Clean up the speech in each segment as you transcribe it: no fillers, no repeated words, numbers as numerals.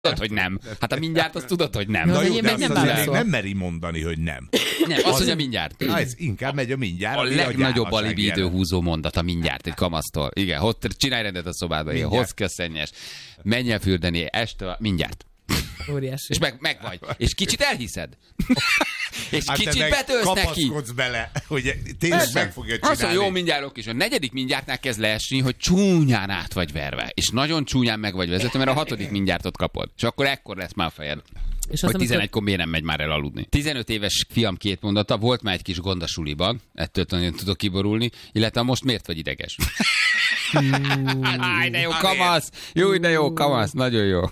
Tudod, hogy nem. Hát a mindjárt azt tudod, hogy nem. Na jó, én de meg nem azt azért válaszol. még nem meri mondani, hogy nem. Nem, azt mondja mindjárt. Ez inkább megy a mindjárt. A ami legnagyobb gyávaság alibi jelen. időhúzó mondat a mindjárt egy kamasztól. Igen, csinálj rendet a szobádba, igen, hozz ki a szennyes. Menj el fürdeni, este mindjárt. Óriási. És meg vagy. És kicsit elhiszed. És Hát te kicsit meg betölsz neki. kapaszkodsz bele, hogy tényleg meg fogja csinálni. Azt mondja, jó, mindjárt, és a negyedik mindjártnál kezd leesni, hogy csúnyán át vagy verve. És nagyon csúnyán meg vagy vezetve, mert a hatodik mindjártot kapod. És akkor ekkor lesz már a fejed. És Hogy az, amikor 11-kor miért nem megy már el aludni. 15 éves fiam két mondata, volt már egy kis gond a suliban, ettől nagyon tudok kiborulni, illetve most miért vagy ideges? Áj, de jó kamasz! Jó, de jó kamasz, nagyon jó.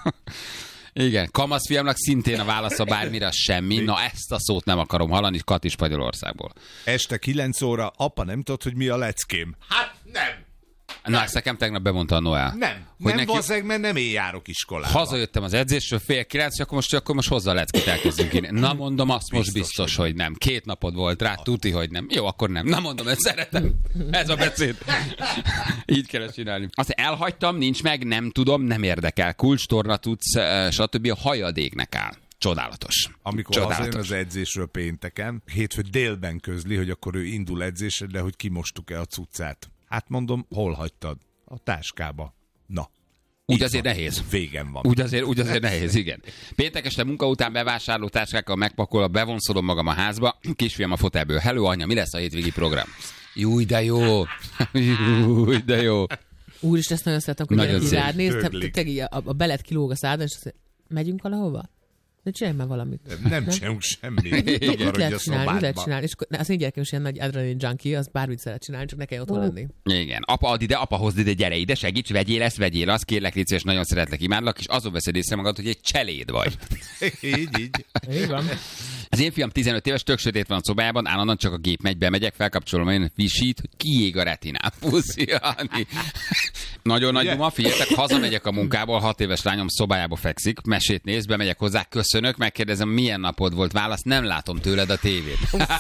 Igen, kamasz fiamnak szintén a válasza bármire a semmi. Na ezt a szót nem akarom hallani, Kati Spanyolországból. Este 9 óra, apa, nem tudod, hogy mi a leckém? Hát nem. Na, ezt nekem tegnap bemondta a Noel. Nem. Hogy Nem neki- valószínűleg, mert nem én járok iskolába. Hazajöttem az edzésről, 8:30, és akkor most hozzá a leckét elkezdünk innen. Na mondom, azt most biztos, hogy nem. 2 napod volt rá, tuti, hogy nem. Jó, akkor nem. Na mondom, ezt szeretem. Ez a beszéd. Így kell csinálni. Azt elhagytam, nincs meg, nem tudom, nem érdekel. Kulcs, torna tudsz, stb. A hajadéknek áll. Csodálatos. Amikor hazajön az edzésről pénteken, hétfő délben közli, hogy akkor ő indul edzésre, de hogy kimostuk-e a cuccát. Hát mondom, hol hagytad? A táskába. Na. Úgy Itt azért van. nehéz. Végem van. Úgy azért nehéz, igen. Péntek este munka után bevásárló táskákkal megpakolva, bevonszolom magam a házba, kisfiam a fotelből. Hello, anya, mi lesz a hétvégi program? Júj, de jó. Júj, de jó. Úristen, ezt nagyon szeretem, hogy Nagyon így szép. rád néz, Döglik. te a belet kilóg a szádon, és azt mondja, megyünk valahova? De csinálj már valamit. Nem csinálunk semmit. Mit Akarodj a lehet csinálni? Mit lehet szobádba. csinálni? És akkor, az én gyerekem is ilyen nagy adrenalin junkie, az bármit szeret csinálni, csak ne kell otthon lenni. Igen. Apa, add ide, apa, hozd ide, gyere ide, segíts, vegyél ezt, vegyél azt, kérlek, légy szíves, nagyon szeretlek, imádlak, és azon veszed észre magad, hogy egy cseléd vagy. Így. Így van. Az én fiam 15 éves, tök sötét van a szobájában, állandóan csak a gép megy, bemegyek, felkapcsolom, én visít, hogy kiég a retinám. Puszi, Jani. Nagyon nagy duma, figyeljetek, hazamegyek a munkából, 6 éves lányom szobájába fekszik, mesét néz, bemegyek hozzá, köszönök, megkérdezem, milyen napod volt, válasz, nem látom tőled a tévét.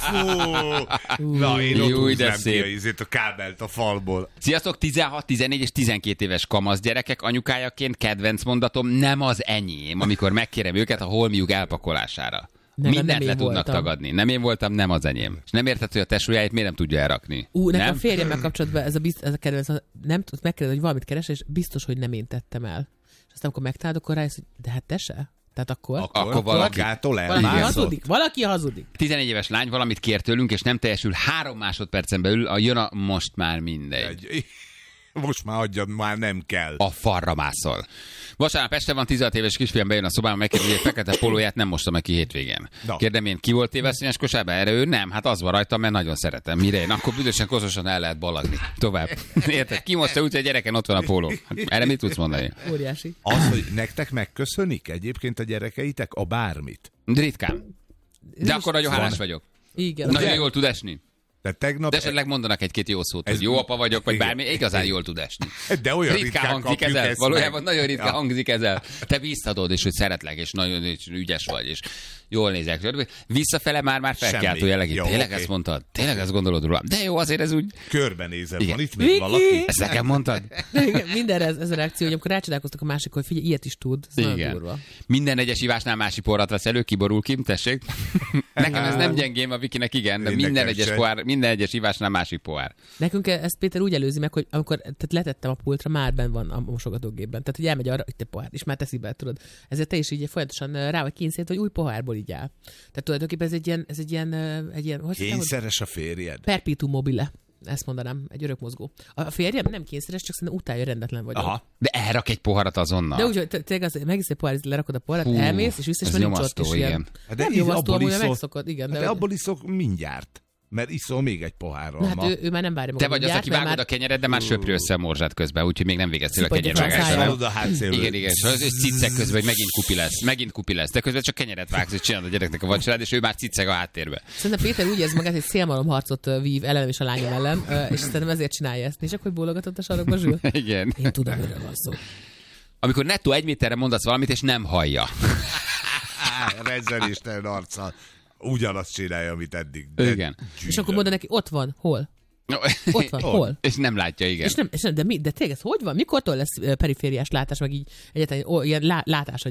Fú. Na, én ott Júj, de húznám szép. ki a kábelt a falból. Sziasztok, 16, 14 és 12 éves kamasz gyerekek, anyukájaként kedvenc mondatom, nem az enyém, amikor megkérem őket a holmiuk elpakolására. Nem Mindent én le tudnak voltam. tagadni. Nem én voltam, nem az enyém. És nem érted, hogy a tesójáit miért nem tudja elrakni. Nekem nem? férjemmel kapcsolatban ez a kedvenc, nem tudsz megkérdezni, hogy valamit keres, és biztos, hogy nem én tettem el. És aztán, amikor megtalálod, akkor rájössz, hogy de hát te se. Tehát akkor valaki- magától valaki elmászott. hazudik. Valaki hazudik. 14 éves lány valamit kér tőlünk, és nem teljesül 3 másodpercen belül, jön a most már mindegy. Most már adjad, már nem kell. A farra mászol. Vasárnap este van, 16 éves kisfiam bejön a szobába, megkérdezi, hogy a fekete pólóját nem mostam meg ki hétvégén. Na. Kérdem én, ki volt téve színes kosárban? Erre ő nem, hát az van rajtam, mert nagyon szeretem. Mire én? Akkor büdösen kozosan el lehet balagni. Tovább. Érted? Ki mosta úgy, hogy a gyereken ott van a póló. Hát erre mit tudsz mondani? Óriási. Az, hogy nektek megköszönik egyébként a gyerekeitek a bármit. Ritkán. De akkor nagyon hálás vagyok. Igen. Nagyon jól tud esni. De tegnap... De esetleg mondanak egy-két jó szót, hogy Ez- jó apa vagyok, vagy igen. bármi, igazán jól tud esni. De olyan Ritkán ritkán hangzik kapjuk ez el. ezt Valójában meg. nagyon ritkán Ja. hangzik ez el. Te bíztatod, és hogy szeretlek, és nagyon és ügyes vagy, és jól nézek. Visszafele már felkeltő Semmi. jellegű. Jó, Tényleg oké. ezt mondtad? Tényleg ezt gondolod róla? De jó, azért ez úgy... Körbenézed, Igen. van itt még valaki? Ezt nekem mondtad? Igen, mindenre ez a reakció, hogy amikor rácsodálkoztak a másik, hogy figyelj, ilyet is tud. Ez nagyon Igen. durva. Minden egyes ivásnál másik porrat vesz elő, kiborul ki, tessék. Nekem ez nem gyengém, a Vikinek igen, de Én minden nekem egyes se. pohár, minden egyes ivásnál másik pohár. Nekünk ezt Péter úgy előzi meg, hogy amikor tehát letettem a pultra, már benn van a mosogatógépben. Tehát, hogy elmegy arra, hogy te pohár, és már teszi be, tudod. Ezért te is így folyamatosan rá vagy kényszerít, hogy új pohárból így áll. Tehát tulajdonképpen ez egy ilyen hogy Kényszeres a férjed? perpetuum mobile. Ezt mondanám, egy örökmozgó. A férjem nem kényszeres, csak szerintem utálja, rendetlen vagyok. Aha. De elrak egy poharat azonnal. De úgy, hogy tényleg az, megisz egy pohár, lerakod a poharat, Hú, elmész, és vissza, és ez már nincs ott, nyomasztó, és ilyen. igen. Hát Nem íz- nyomasztó, abból amúgy iszol- megszokod, igen. De abból iszok mindjárt. Mert iszol még egy pohárral Na, ma. hát ő már nem várja Te magad vagy az, mindjárt, aki mert vágod a kenyered, de már söprő össze a morzsát közben, úgyhogy még nem végeztél a Szipadja kenyervágással. francája. Hallod a hátszélről. Igen, igen. És az ciccek közben, hogy megint kupi lesz. De közben csak kenyeret vágsz, és csinálod a gyereknek a vacsorát, és ő már cicceg a háttérbe. Szerintem Péter úgy érzi magát, hogy szélmalomharcot vív ellenem és a lányom ellen, és szerintem ezért csinálja ezt. És akkor bólogatott a sarokba Zsül. Igen. Én tudom, miről van szó. Amikor nettó 1 méterre mondasz valamit, és nem hallja. Rezzeléstelen arccal. Ugyanazt csinálja, amit eddig. De Igen. És akkor mondod neki, ott van, hol? Ott van, hol? És nem látja, igen. És nem, de tényleg ez hogy van? Mikortól lesz perifériás látás, meg így egyáltalán ilyen látás,